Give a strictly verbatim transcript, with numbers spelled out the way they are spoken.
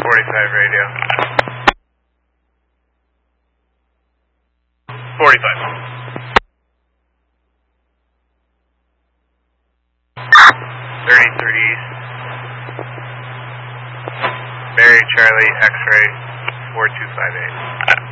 forty-five radio. forty-five. thirty-three east. Mary Charlie X-ray four two five eight.